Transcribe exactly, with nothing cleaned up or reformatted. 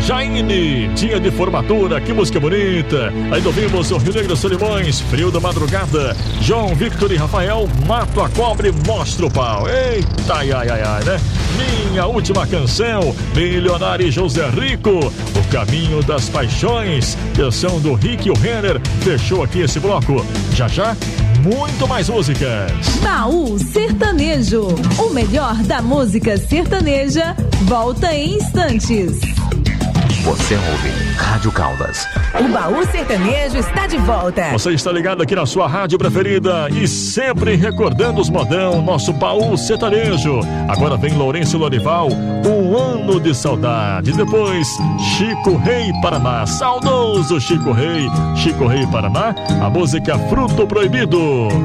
Jaine, dia de formatura, que música bonita. Ainda ouvimos o Rio Negro Solimões, Frio da Madrugada. João Victor e Rafael, Mato a Cobre, Mostra o Pau. Eita, ai, ai, ai, ai, né? Minha Última Canção, Milionário e José Rico, O Caminho das Paixões, canção do Rick e o Renner, fechou aqui esse bloco. Já já, muito mais músicas. Baú Sertanejo, o melhor da música sertaneja, volta em instantes. Você ouve Rádio Caldas. O Baú Sertanejo está de volta. Você está ligado aqui na sua rádio preferida e sempre recordando os modão, nosso Baú Sertanejo. Agora vem Lourenço Lorival, Um Ano de Saudade. Depois, Chico Rei Paraná, saudoso Chico Rei. Chico Rei Paraná, a música Fruto Proibido.